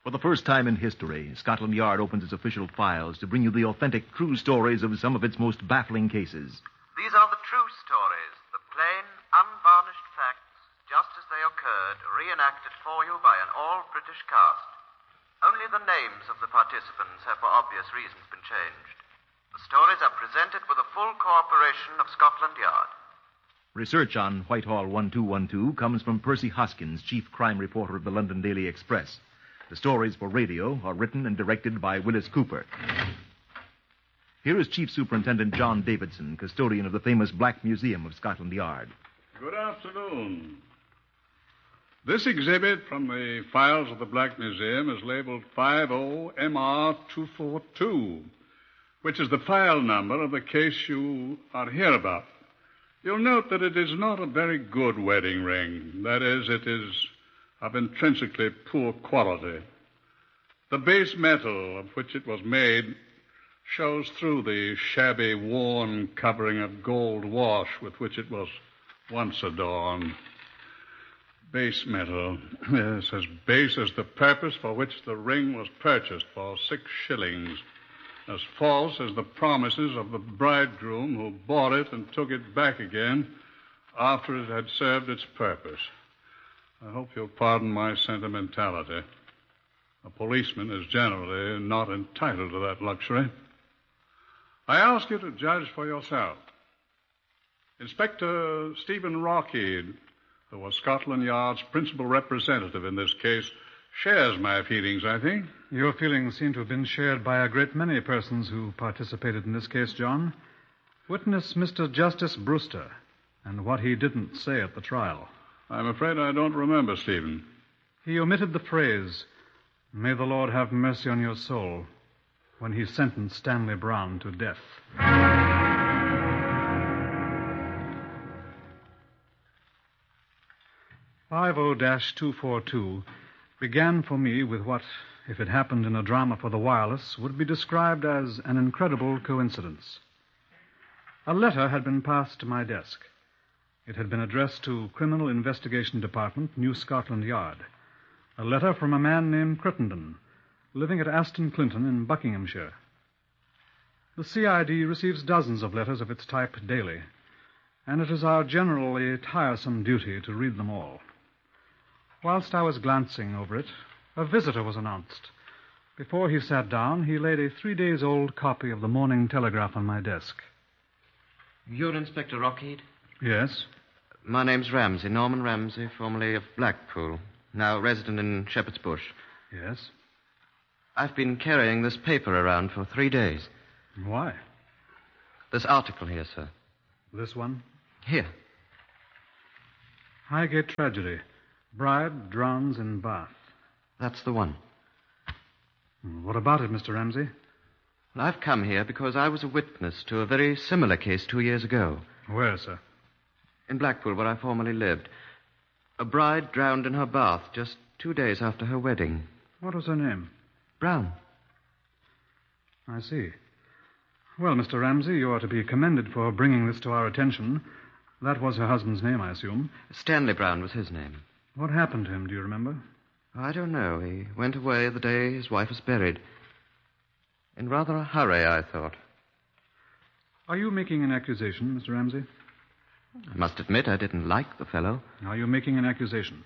For the first time in history, Scotland Yard opens its official files to bring you the authentic, true stories of some of its most baffling cases. These are the true stories, the plain, unvarnished facts, just as they occurred, reenacted for you by an all-British cast. Only the names of the participants have for obvious reasons been changed. The stories are presented with the full cooperation of Scotland Yard. Research on Whitehall 1212 comes from Percy Hoskins, chief crime reporter of the London Daily Express. The stories for radio are written and directed by Willis Cooper. Here is Chief Superintendent John Davidson, custodian of the famous Black Museum of Scotland Yard. Good afternoon. This exhibit from the files of the Black Museum is labeled 50MR242, which is the file number of the case you are here about. You'll note that it is not a very good wedding ring. That is, it is of intrinsically poor quality. The base metal of which it was made shows through the shabby, worn covering of gold wash with which it was once adorned. Base metal. Yes, as base as the purpose for which the ring was purchased for 6 shillings. As false as the promises of the bridegroom who bought it and took it back again after it had served its purpose. I hope you'll pardon my sentimentality. A policeman is generally not entitled to that luxury. I ask you to judge for yourself. Inspector Stephen Rockheed, who was Scotland Yard's principal representative in this case, shares my feelings, I think. Your feelings seem to have been shared by a great many persons who participated in this case, John. Witness Mr. Justice Brewster and what he didn't say at the trial. I'm afraid I don't remember, Stephen. He omitted the phrase, "May the Lord have mercy on your soul," when he sentenced Stanley Brown to death. 50-242 began for me with what, if it happened in a drama for the wireless, would be described as an incredible coincidence. A letter had been passed to my desk. It had been addressed to Criminal Investigation Department, New Scotland Yard. A letter from a man named Crittenden, living at Aston Clinton in Buckinghamshire. The CID receives dozens of letters of its type daily, and it is our generally tiresome duty to read them all. Whilst I was glancing over it, a visitor was announced. Before he sat down, he laid a 3-days-old copy of the Morning Telegraph on my desk. You're Inspector Rockheed? Yes? My name's Ramsey, Norman Ramsey, formerly of Blackpool, now resident in Shepherd's Bush. Yes? I've been carrying this paper around for 3 days. Why? This article here, sir. This one? Here. Highgate tragedy. Bride drowns in bath. That's the one. What about it, Mr. Ramsey? Well, I've come here because I was a witness to a very similar case 2 years ago. Where, sir? In Blackpool, where I formerly lived. A bride drowned in her bath just 2 days after her wedding. What was her name? Brown. I see. Well, Mr. Ramsey, you are to be commended for bringing this to our attention. That was her husband's name, I assume. Stanley Brown was his name. What happened to him, do you remember? I don't know. He went away the day his wife was buried. In rather a hurry, I thought. Are you making an accusation, Mr. Ramsey? I must admit I didn't like the fellow. Are you making an accusation?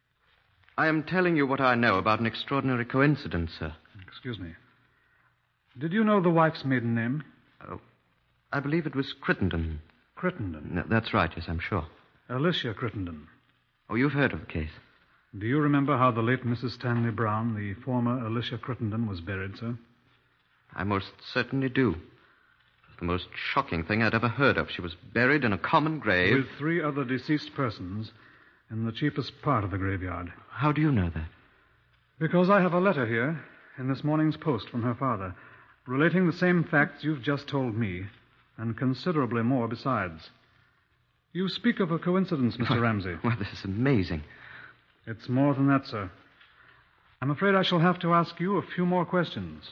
I am telling you what I know about an extraordinary coincidence, sir. Excuse me. Did you know the wife's maiden name? Oh, I believe it was Crittenden. Crittenden? No, that's right, yes, I'm sure. Alicia Crittenden. Oh, you've heard of the case? Do you remember how the late Mrs. Stanley Brown, the former Alicia Crittenden, was buried, sir? I most certainly do. It was the most shocking thing I'd ever heard of. She was buried in a common grave. With 3 other deceased persons in the cheapest part of the graveyard. How do you know that? Because I have a letter here in this morning's post from her father, relating the same facts you've just told me, and considerably more besides. You speak of a coincidence, Mr. Ramsey. Well, this is amazing. It's more than that, sir. I'm afraid I shall have to ask you a few more questions.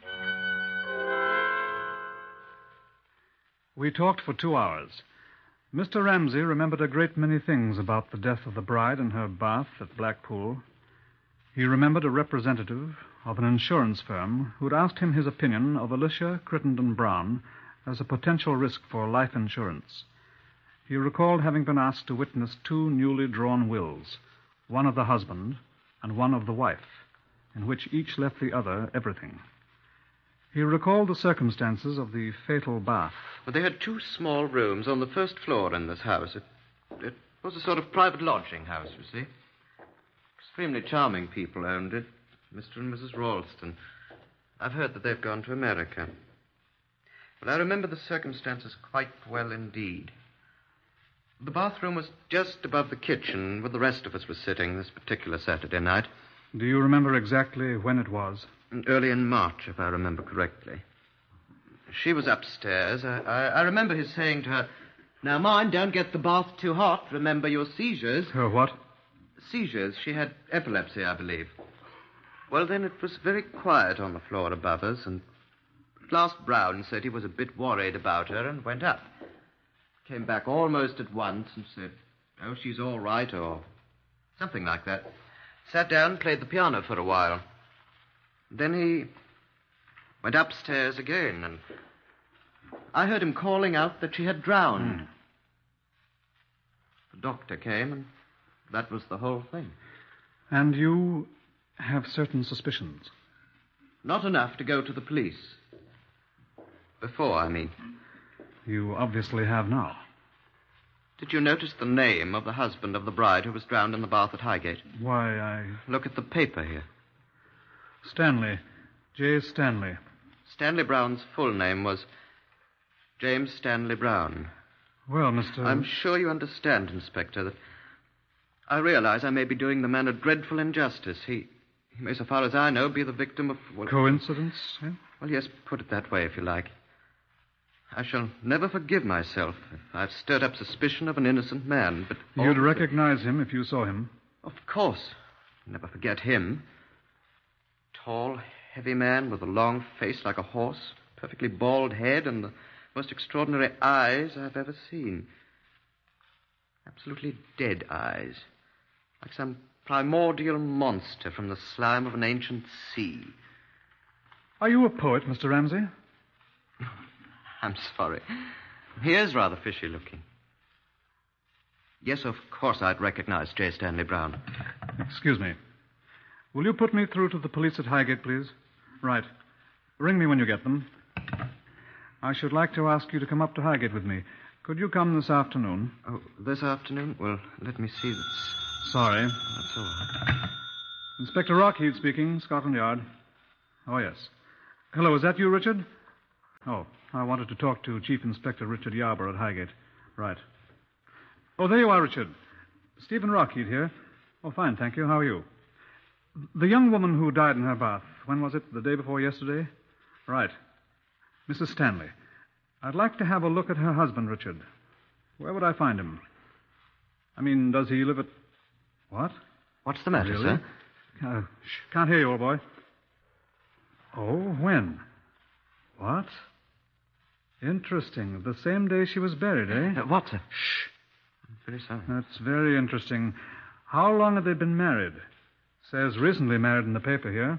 We talked for 2 hours. Mr. Ramsey remembered a great many things about the death of the bride in her bath at Blackpool. He remembered a representative of an insurance firm who had asked him his opinion of Alicia Crittenden Brown as a potential risk for life insurance. He recalled having been asked to witness 2 newly drawn wills, one of the husband and one of the wife, in which each left the other everything. He recalled the circumstances of the fatal bath. Well, they had 2 small rooms on the first floor in this house. It was a sort of private lodging house, you see. Extremely charming people owned it, Mr. and Mrs. Ralston. I've heard that they've gone to America. But I remember the circumstances quite well indeed. The bathroom was just above the kitchen where the rest of us were sitting this particular Saturday night. Do you remember exactly when it was? Early in March, if I remember correctly. She was upstairs. I remember his saying to her, "Now mind, don't get the bath too hot. Remember your seizures." Her what? Seizures. She had epilepsy, I believe. Well, then it was very quiet on the floor above us, and at last Brown said he was a bit worried about her and went up. Came back almost at once and said, "Oh, she's all right," or something like that. Sat down and played the piano for a while. Then he went upstairs again, and I heard him calling out that she had drowned. The doctor came, and that was the whole thing. And you have certain suspicions? Not enough to go to the police. Before, I mean. You obviously have now. Did you notice the name of the husband of the bride who was drowned in the bath at Highgate? Why, Look at the paper here. Stanley. J. Stanley. Stanley Brown's full name was James Stanley Brown. Well, Mr. I'm sure you understand, Inspector, that I realize I may be doing the man a dreadful injustice. He may, so far as I know, be the victim of... Well, coincidence, eh? Well, yes, put it that way, if you like. I shall never forgive myself if I've stirred up suspicion of an innocent man, but... You'd recognize him if you saw him. Of course. Never forget him. Tall, heavy man with a long face like a horse, perfectly bald head, and the most extraordinary eyes I've ever seen. Absolutely dead eyes. Like some primordial monster from the slime of an ancient sea. Are you a poet, Mr. Ramsey? I'm sorry. He is rather fishy looking. Yes, of course I'd recognize J. Stanley Brown. Excuse me. Will you put me through to the police at Highgate, please? Right. Ring me when you get them. I should like to ask you to come up to Highgate with me. Could you come this afternoon? Oh, this afternoon? Well, let me see. Sorry. That's all right. Inspector Rockheed speaking, Scotland Yard. Oh, yes. Hello, is that you, Richard? Oh, I wanted to talk to Chief Inspector Richard Yarber at Highgate. Right. Oh, there you are, Richard. Stephen Rockheed here. Oh, fine, thank you. How are you? The young woman who died in her bath, when was it? The day before yesterday? Right. Mrs. Stanley. I'd like to have a look at her husband, Richard. Where would I find him? I mean, does he live at... What? What's the matter, Really? sir? Can't hear you, old boy. Oh, when? What? Interesting. The same day she was buried, eh? What, sir? Shh. I'm very sorry. That's very interesting. How long have they been married? Says recently married in the paper here.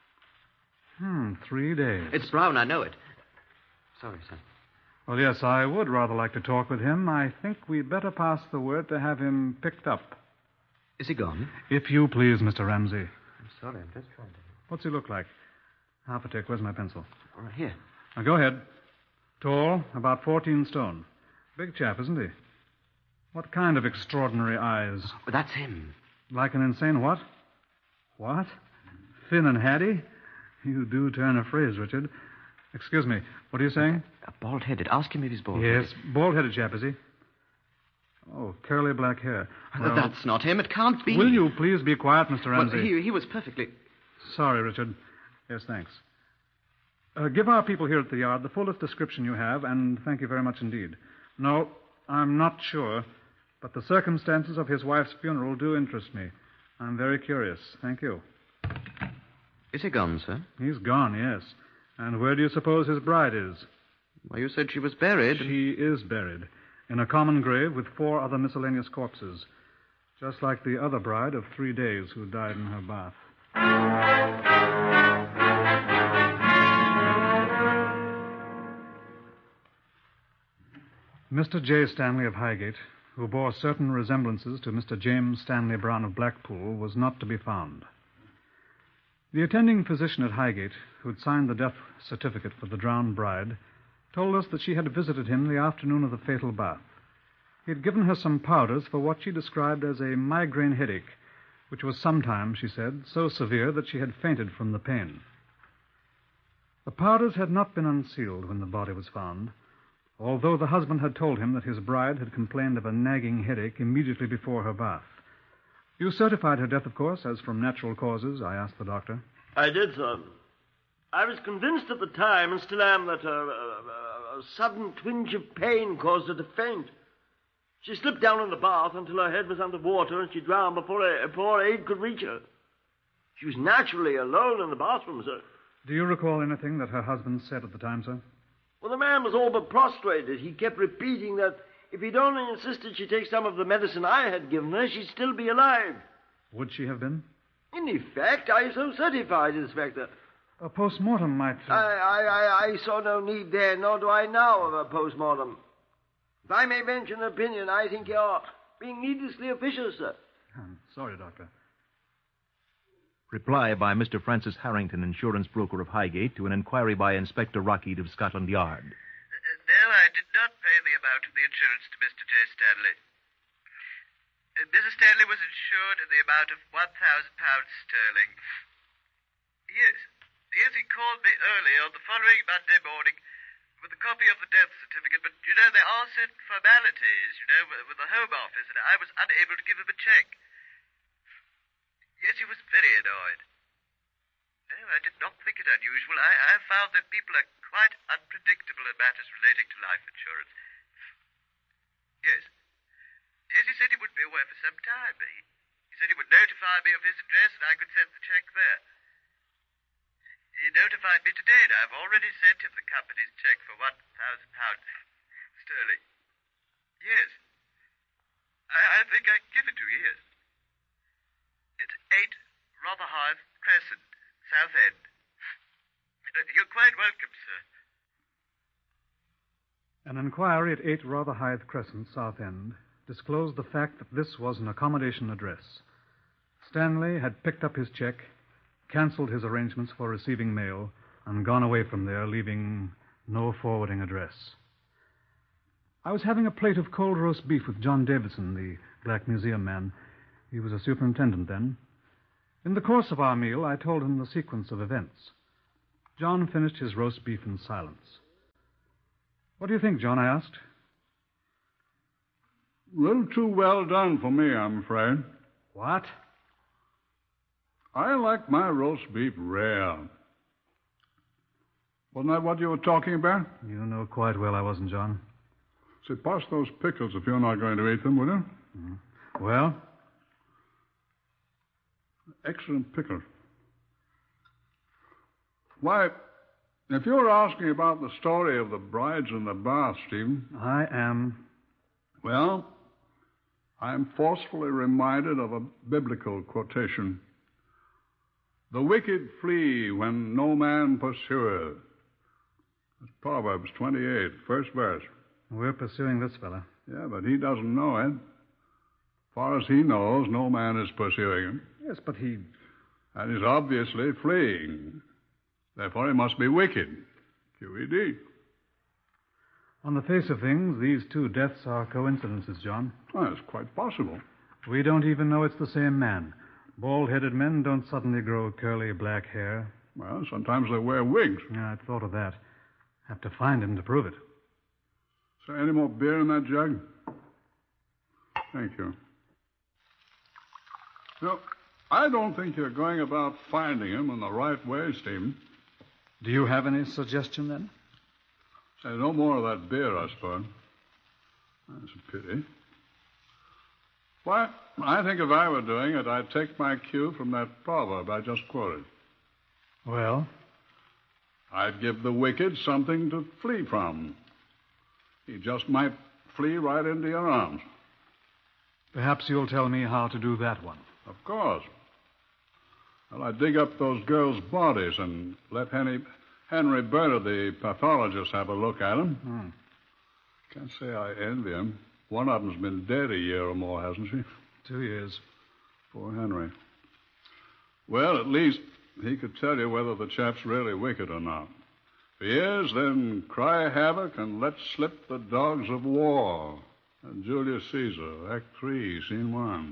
3 days. It's Brown, I know it. Sorry, sir. Well, yes, I would rather like to talk with him. I think we'd better pass the word to have him picked up. Is he gone? If you please, Mr. Ramsey. I'm sorry, I'm just trying to... What's he look like? Half a tick. Where's my pencil? All right, here. Now, go ahead. Tall, about 14 stone. Big chap, isn't he? What kind of extraordinary eyes? Well, that's him. Like an insane what? What? Thin and hatty? You do turn a phrase, Richard. Excuse me. What are you saying? Bald-headed. Ask him if he's bald-headed. Yes, bald-headed chap, is he? Oh, curly black hair. Well, That's not him. It can't be. Will you please be quiet, Mr. Ramsey? Well, he was perfectly... Sorry, Richard. Yes, thanks. Give our people here at the yard the fullest description you have, and thank you very much indeed. No, I'm not sure, but the circumstances of his wife's funeral do interest me. I'm very curious. Thank you. Is he gone, sir? He's gone, yes. And where do you suppose his bride is? Well, you said she was buried. She is buried. in a common grave with 4 other miscellaneous corpses, just like the other bride of 3 days who died in her bath. Mr. J. Stanley of Highgate, who bore certain resemblances to Mr. James Stanley Brown of Blackpool, was not to be found. The attending physician at Highgate, who had signed the death certificate for the drowned bride, told us that she had visited him the afternoon of the fatal bath. He had given her some powders for what she described as a migraine headache, which was sometimes, she said, so severe that she had fainted from the pain. The powders had not been unsealed when the body was found, although the husband had told him that his bride had complained of a nagging headache immediately before her bath. You certified her death, of course, as from natural causes, I asked the doctor. I did, sir. I was convinced at the time, and still am, that a sudden twinge of pain caused her to faint. She slipped down in the bath until her head was under water, and she drowned before aid could reach her. She was naturally alone in the bathroom, sir. Do you recall anything that her husband said at the time, sir? Well, the man was all but prostrated. He kept repeating that if he'd only insisted she take some of the medicine I had given her, she'd still be alive. Would she have been? In effect, I so certified, Inspector. A post-mortem might... I saw no need there, nor do I now, of a post-mortem. If I may venture an opinion, I think you're being needlessly officious, sir. I'm sorry, Doctor. Reply by Mr. Francis Harrington, insurance broker of Highgate, to an inquiry by Inspector Rockheed of Scotland Yard. No, I did not pay the amount of the insurance to Mr. J. Stanley. Mrs. Stanley was insured in the amount of £1,000 sterling. Yes, he called me early on the following Monday morning with a copy of the death certificate, but, there are certain formalities, with the Home Office, and I was unable to give him a check. Yes, he was very annoyed. No, I did not think it unusual. I found that people are quite unpredictable in matters relating to life insurance. Yes. Yes, he said he would be away for some time. He said he would notify me of his address and I could send the check there. He notified me today, and I've already sent him the company's check for £1,000 sterling. Yes. I think I can give it to you, yes. It's 8 Rotherhithe Crescent, Southend. You're quite welcome, sir. An inquiry at 8 Rotherhithe Crescent, Southend, disclosed the fact that this was an accommodation address. Stanley had picked up his check, canceled his arrangements for receiving mail, and gone away from there, leaving no forwarding address. I was having a plate of cold roast beef with John Davidson, the Black Museum man. He was a superintendent then. In the course of our meal, I told him the sequence of events. John finished his roast beef in silence. What do you think, John? I asked. A little too well done for me, I'm afraid. What? I like my roast beef rare. Wasn't that what you were talking about? You know quite well I wasn't, John. Say, pass those pickles if you're not going to eat them, will you? Mm-hmm. Well? Excellent pickles. Why, if you're asking about the story of the brides in the bath, Stephen... I am. Well, I'm forcefully reminded of a biblical quotation. The wicked flee when no man pursueth. That's Proverbs 28, first verse. We're pursuing this fella. Yeah, but he doesn't know it. As far as he knows, no man is pursuing him. Yes, but he... And he's obviously fleeing. Therefore, he must be wicked. QED. On the face of things, these two deaths are coincidences, John. Well, it's quite possible. We don't even know it's the same man. Bald-headed men don't suddenly grow curly black hair. Well, sometimes they wear wigs. Yeah, I'd thought of that. Have to find him to prove it. Is there any more beer in that jug? Thank you. No, I don't think you're going about finding him in the right way, Stephen. Do you have any suggestion, then? Say, no more of that beer, I suppose. That's a pity. Why, I think if I were doing it, I'd take my cue from that proverb I just quoted. Well? I'd give the wicked something to flee from. He just might flee right into your arms. Perhaps you'll tell me how to do that one. Of course. Well, I dig up those girls' bodies and let Henry Bernard, the pathologist, have a look at them. Can't say I envy him. One of them's been dead a year or more, hasn't she? 2 years. Poor Henry. Well, at least he could tell you whether the chap's really wicked or not. If he is, then cry havoc and let slip the dogs of war. And Julius Caesar, Act 3, Scene 1.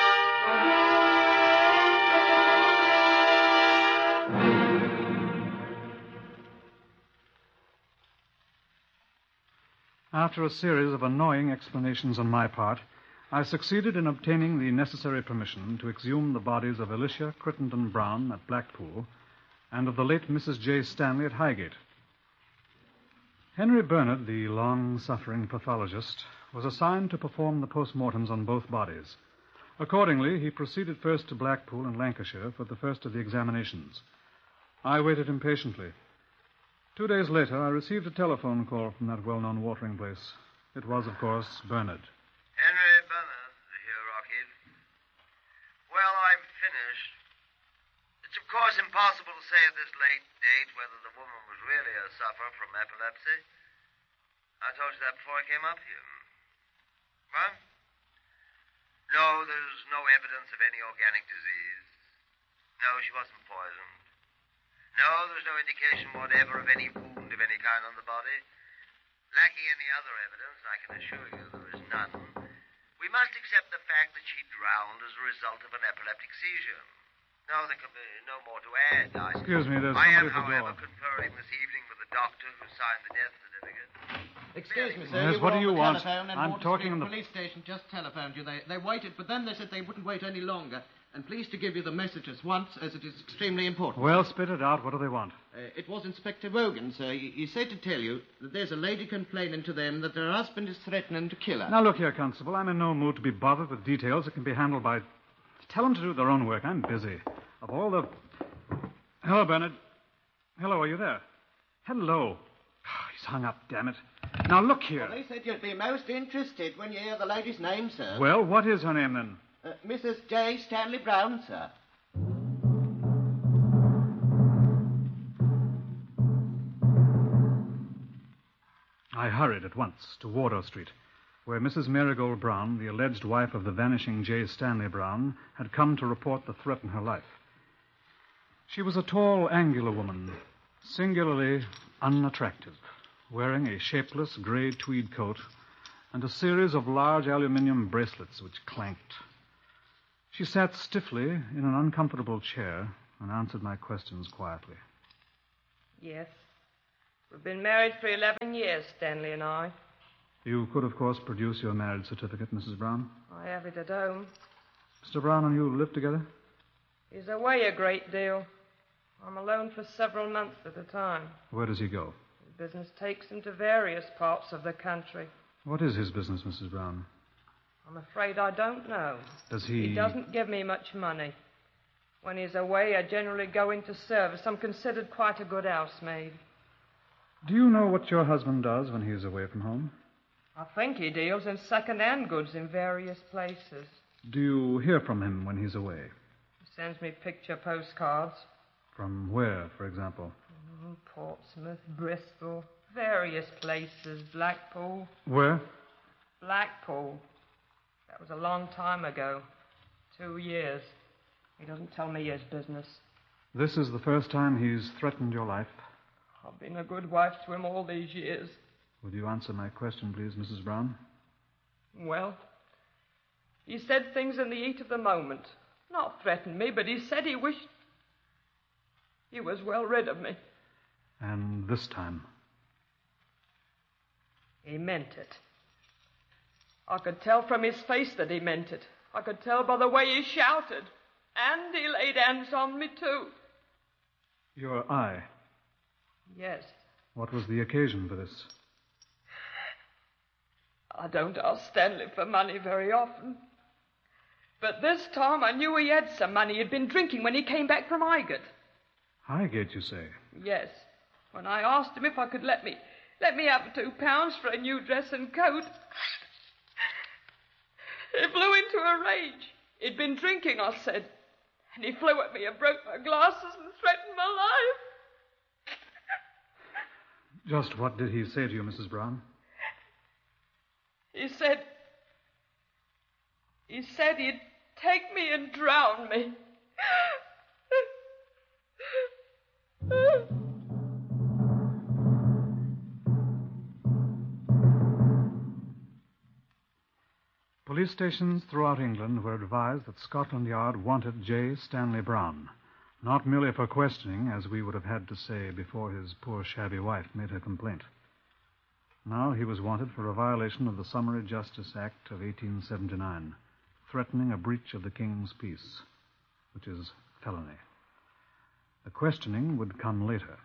After a series of annoying explanations on my part, I succeeded in obtaining the necessary permission to exhume the bodies of Alicia Crittenden Brown at Blackpool and of the late Mrs. J. Stanley at Highgate. Henry Bernard, the long-suffering pathologist, was assigned to perform the post-mortems on both bodies. Accordingly, he proceeded first to Blackpool in Lancashire for the first of the examinations. I waited impatiently. 2 days later, I received a telephone call from that well-known watering place. It was, of course, Bernard. Henry Bernard here, Rocky. Well, I'm finished. It's, of course, impossible to say at this late date whether the woman was really a sufferer from epilepsy. I told you that before I came up here. What? No, there's no evidence of any organic disease. No, she wasn't poisoned. No, there's no indication whatever of any wound of any kind on the body. Lacking any other evidence, I can assure you there is none. We must accept the fact that she drowned as a result of an epileptic seizure. No, there can be no more to add. Excuse me, there's I somebody at am, the however, door. conferring this evening with the doctor who signed the death certificate. Excuse me, sir. Yes, you what were do you on the want? telephone and I'm Water talking Street on the... police station just telephoned you. They waited, but then they said they wouldn't wait any longer. And pleased to give you the message at once, as it is extremely important. Well, spit it out. What do they want? It was Inspector Wogan, sir. He said to tell you that there's a lady complaining to them that her husband is threatening to kill her. Now, look here, Constable. I'm in no mood to be bothered with details that can be handled by... Tell them to do their own work. I'm busy. Of all the... Hello, Bernard. Hello, are you there? Hello. Oh, he's hung up, damn it. Now, look here. Well, they said you'd be most interested when you hear the lady's name, sir. Well, what is her name, then? Mrs. J. Stanley Brown, sir. I hurried at once to Wardour Street, where Mrs. Marigold Brown, the alleged wife of the vanishing J. Stanley Brown, had come to report the threat in her life. She was a tall, angular woman, singularly unattractive, wearing a shapeless gray tweed coat and a series of large aluminium bracelets which clanked. She sat stiffly in an uncomfortable chair and answered my questions quietly. Yes. We've been married for 11 years, Stanley and I. You could, of course, produce your marriage certificate, Mrs. Brown. I have it at home. Mr. Brown and you live together? He's away a great deal. I'm alone for several months at a time. Where does he go? His business takes him to various parts of the country. What is his business, Mrs. Brown? I'm afraid I don't know. Does he... He doesn't give me much money. When he's away, I generally go into service. I'm considered quite a good housemaid. Do you know what your husband does when he's away from home? I think he deals in second-hand goods in various places. Do you hear from him when he's away? He sends me picture postcards. From where, for example? Portsmouth, Bristol, various places, Blackpool. Where? Blackpool. That was a long time ago. 2 years. He doesn't tell me his business. This is the first time he's threatened your life? I've been a good wife to him all these years. Would you answer my question, please, Mrs. Brown? Well, he said things in the heat of the moment. Not threatened me, but he said he wished he was well rid of me. And this time? He meant it. I could tell from his face that he meant it. I could tell by the way he shouted. And he laid hands on me, too. Your eye? Yes. What was the occasion for this? I don't ask Stanley for money very often. But this time I knew he had some money. He'd been drinking when he came back from Highgate. Highgate, you say? Yes. When I asked him if I could let me have £2 for a new dress and coat, He flew into a rage. He'd been drinking, I said. And he flew at me and broke my glasses and threatened my life. Just what did he say to you, Mrs. Brown? He said he'd take me and drown me. Police stations throughout England were advised that Scotland Yard wanted J. Stanley Brown, not merely for questioning, as we would have had to say before his poor shabby wife made her complaint. Now he was wanted for a violation of the Summary Justice Act of 1879, threatening a breach of the King's peace, which is felony. The questioning would come later.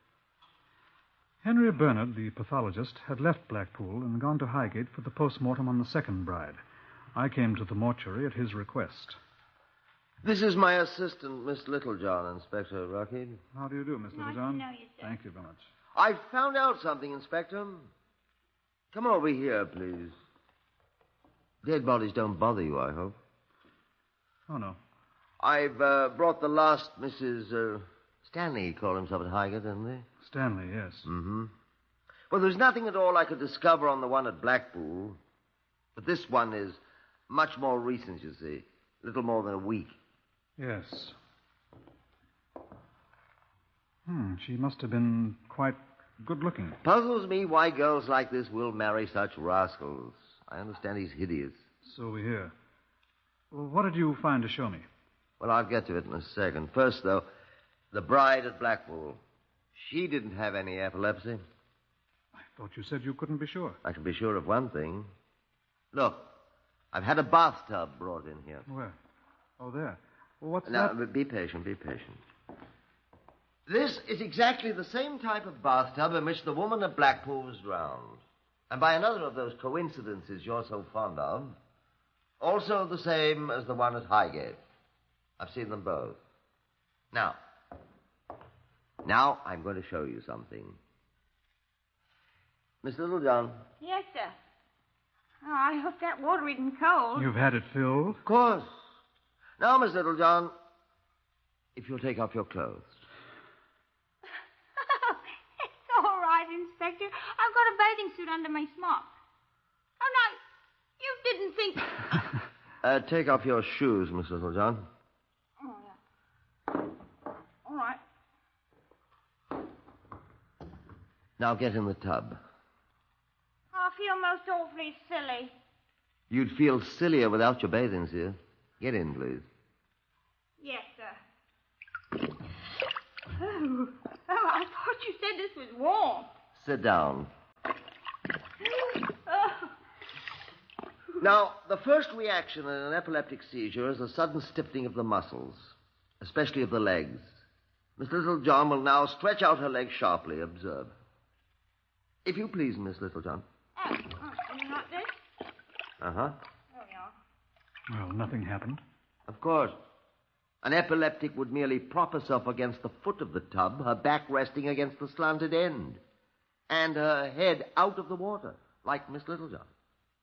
Henry Bernard, the pathologist, had left Blackpool and gone to Highgate for the post-mortem on the second bride. I came to the mortuary at his request. This is my assistant, Miss Littlejohn, Inspector Rockhead. How do you do, Miss Littlejohn? Nice to know you, sir. Thank you very much. I found out something, Inspector. Come over here, please. Dead bodies don't bother you, I hope. Oh, no. I've brought the last Mrs. Stanley, he called himself at Highgate, didn't he? Stanley, yes. Mm-hmm. Well, there's nothing at all I could discover on the one at Blackpool. But this one is much more recent, you see. A little more than a week. Yes. She must have been quite good-looking. Puzzles me why girls like this will marry such rascals. I understand he's hideous. So we hear. Well, what did you find to show me? Well, I'll get to it in a second. First, though, the bride at Blackpool. She didn't have any epilepsy. I thought you said you couldn't be sure. I can be sure of one thing. Look, I've had a bathtub brought in here. Where? Oh, there. Well, what's Now, that? be patient, be patient. This is exactly the same type of bathtub in which the woman at Blackpool was drowned. And by another of those coincidences you're so fond of, also the same as the one at Highgate. I've seen them both. Now I'm going to show you something. Miss Littlejohn. Yes, sir. Oh, I hope that water isn't cold. You've had it filled? Of course. Now, Miss Littlejohn, if you'll take off your clothes. It's all right, Inspector. I've got a bathing suit under my smock. Oh, no, you didn't think... Take off your shoes, Miss Littlejohn. Oh, yeah. All right. Now get in the tub. I feel most awfully silly. You'd feel sillier without your bathing suit. Get in, please. Yes, sir. Oh, I thought you said this was warm. Sit down. Oh. Now, the first reaction in an epileptic seizure is a sudden stiffening of the muscles, especially of the legs. Miss Littlejohn will now stretch out her legs sharply. Observe. If you please, Miss Littlejohn. Oh, not this? Uh-huh. Oh, yeah. Well, nothing happened. Of course. An epileptic would merely prop herself against the foot of the tub, her back resting against the slanted end, and her head out of the water, like Miss Littlejohn.